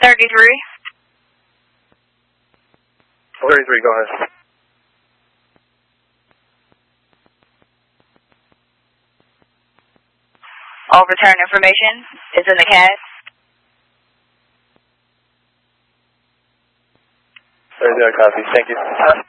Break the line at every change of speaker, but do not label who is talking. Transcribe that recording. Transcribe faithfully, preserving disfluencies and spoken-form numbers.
thirty-three.
thirty-three, go ahead.
All return information is in the C A D.
thirty-three, copy. Thank you.